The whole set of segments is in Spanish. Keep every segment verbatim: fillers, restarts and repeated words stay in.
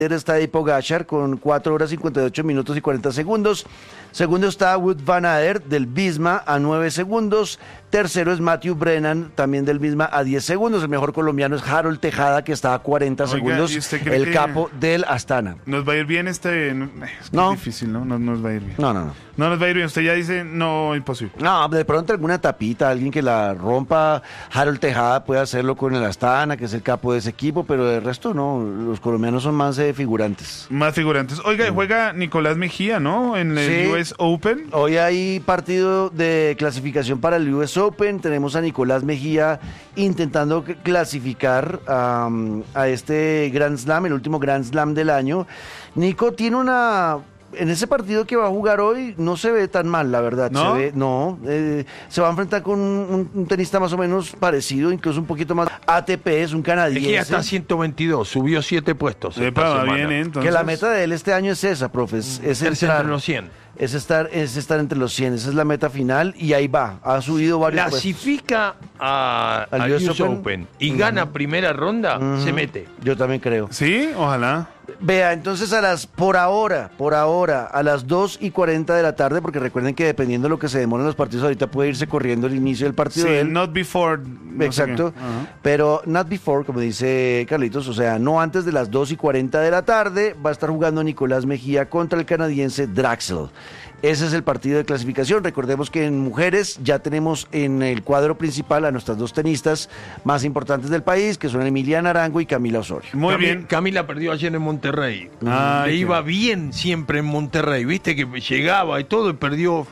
Está Tadej Pogačar con cuatro horas cincuenta y ocho minutos y cuarenta segundos. Segundo está Wout van Aert del Visma a nueve segundos. Tercero es Matthew Brennan, también del Visma, a diez segundos. El mejor colombiano es Harold Tejada, que está a cuarenta Oiga, segundos, ¿y usted cree el que capo del Astana. ¿Nos va a ir bien este? Es, que No. es difícil, ¿no? No nos va a ir bien. No, no, no. No nos va a ir bien. Usted ya dice, no, imposible. No, de pronto alguna tapita, alguien que la rompa. Harold Tejada puede hacerlo con el Astana, que es el capo de ese equipo, pero de resto no. Los colombianos son más eh, figurantes. Más figurantes. Oiga, Mm. juega Nicolás Mejía, ¿no? En el Sí. U S Open. Hoy hay partido de clasificación para el U S Open. Tenemos a Nicolás Mejía intentando c- clasificar um, a este Grand Slam, el último Grand Slam del año. Nico tiene una... En ese partido que va a jugar hoy no se ve tan mal, la verdad. ¿No? Se ve, no, eh, se va a enfrentar con un, un tenista más o menos parecido, incluso un poquito más. A T P es un canadiense. Mejía está a ciento veintidós, subió siete puestos. esta Epa, va semana. bien, ¿eh? Entonces, Que la meta de él este año es esa, profe, es, es Tercer entrar, entre los cien. es estar, es estar entre los cien, esa es la meta final y ahí va, ha subido varios puestos. Clasifica a- Al al U S U S Open. Open y gana primera ronda, se mete. Yo también creo. Sí, ojalá. Vea, entonces a las, por ahora, por ahora, a las dos y cuarenta de la tarde, porque recuerden que dependiendo de lo que se demoren los partidos, ahorita puede irse corriendo el inicio del partido Sí, de él. not before. no sé Exacto, qué. Ajá. pero not before, como dice Carlitos, o sea, no antes de las dos y cuarenta de la tarde, va a estar jugando Nicolás Mejía contra el canadiense Draxel. Ese es el partido de clasificación. Recordemos que en mujeres ya tenemos en el cuadro principal a nuestras dos tenistas más importantes del país, que son Emilia Naranjo y Camila Osorio. Muy Cami- bien. Camila perdió ayer en Monterrey. Ah, Le qué- iba bien siempre en Monterrey, viste que llegaba y todo y perdió.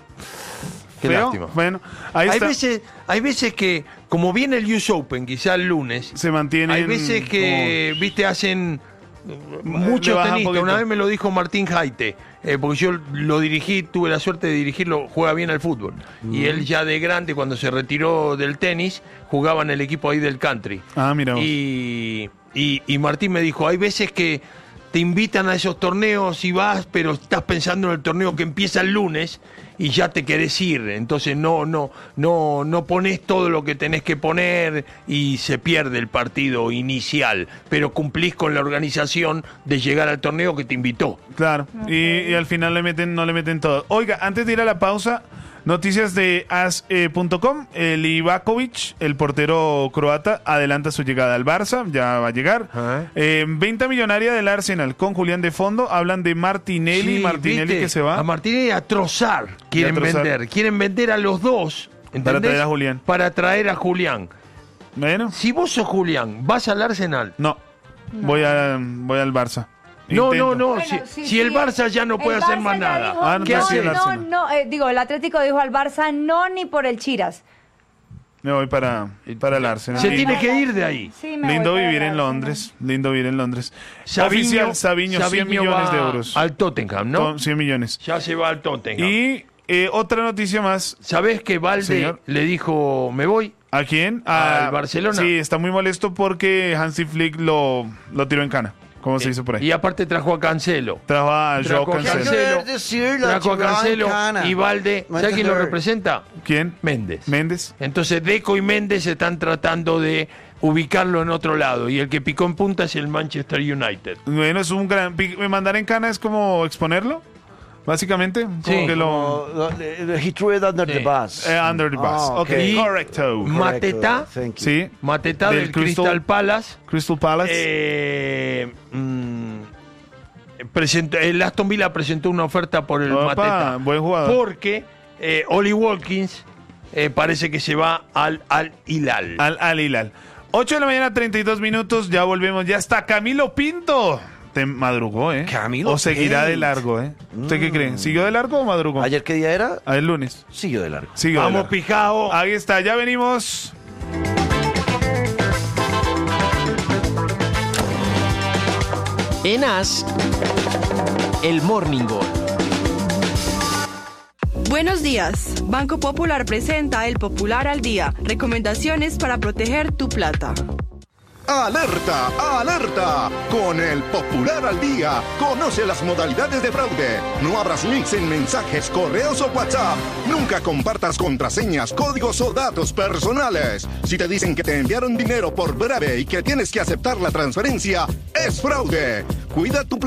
Qué Feo. lástima. Bueno, ahí Hay está. veces, hay veces que, como viene el U S Open, quizá el lunes, Se mantienen. hay veces que, viste, hacen muchos baja un tenistas. poquito. Una vez me lo dijo Martín Jaite, eh, porque yo lo dirigí, tuve la suerte de dirigirlo, juega bien al fútbol. Y él ya de grande, cuando se retiró del tenis, jugaba en el equipo ahí del country. Ah, mira vos. Y, y, y Martín me dijo, hay veces que te invitan a esos torneos y vas, pero estás pensando en el torneo que empieza el lunes y ya te querés ir. Entonces no, no, no, no pones todo lo que tenés que poner y se pierde el partido inicial, pero cumplís con la organización de llegar al torneo que te invitó. Claro, y, y al final le meten, no le meten todo. Oiga, antes de ir a la pausa, noticias de as punto com. El Ivakovic, el portero croata, adelanta su llegada al Barça, ya va a llegar. Ajá. Eh, venta millonaria del Arsenal con Julián de fondo. Hablan de Martinelli, Sí, Martinelli ¿viste? que se va. A Martinelli y a Trossard quieren Trossard. vender. Quieren vender a los dos. ¿entendés? traer a Julián. Para traer a Julián. Bueno, Si vos sos Julián, vas al Arsenal. no, Voy, a, voy al Barça. No, Intento. no, no. Bueno, si, sí, si sí, el Barça ya no el puede hacer Barça más ya nada. dijo, Ah, no, ¿Qué no, sí, el hace? no, Arsenal. no, eh, digo, el Atlético dijo al Barça no ni por el Chiras. Me voy para, para el Arsenal. Se Y- tiene que ir de ahí. Sí, me Lindo voy para vivir el en Arsenal. Londres. Lindo vivir en Londres. Sabiño, Oficial, Sabiño, cien Sabiño millones va de euros. Al Tottenham, ¿no? Con cien millones. Ya se va al Tottenham. Y eh, otra noticia más. ¿Sabés que Valde Señor. le dijo, me voy? ¿A quién? Al A Barcelona. Sí, está muy molesto porque Hansi Flick lo, lo tiró en cana. ¿Cómo se dice por ahí? Y aparte trajo a Cancelo. Trajo a Trajo Joao a Cancelo. Cancelo. decir, la Trajo a tiró en Cancelo cana. y Valde. ¿Sabés quién lo representa? ¿Quién? Méndez. Méndez. Entonces Deco y Méndez están tratando de ubicarlo en otro lado. Y el que picó en punta es el Manchester United. Bueno, es un gran... pi- Mandar en cana es como exponerlo, básicamente. Como Sí. que lo... Oh, he threw it under Sí. the bus. eh, under the bus. Ah, ok, Y- correcto. Mateta. Thank you. Sí. Mateta del, Crystal, Palace. Crystal Palace. Eh, mm, presentó- el Aston Villa presentó una oferta por el Opa, Mateta. buen jugador. Porque eh, Oli Watkins eh, parece que se va al Al Hilal. Al, al Hilal. ocho de la mañana, treinta y dos minutos. Ya volvemos. Ya está Camilo Pinto. Te madrugó, ¿eh? Camilo O seguirá de Pinto. largo, ¿eh? ¿Usted qué cree? ¿Siguió de largo o madrugó? ¿Ayer qué día era? Ah, el lunes. Siguió de largo. Siguió de Vamos, largo. Pijao. Ahí está, ya venimos. En As, el Morning Call. Buenos días. Banco Popular presenta El Popular al Día. Recomendaciones para proteger tu plata. ¡Alerta! ¡Alerta! Con el Popular al Día, conoce las modalidades de fraude. No abras links en mensajes, correos o WhatsApp. Nunca compartas contraseñas, códigos o datos personales. Si te dicen que te enviaron dinero por breve y que tienes que aceptar la transferencia, es fraude. Cuida tu plata.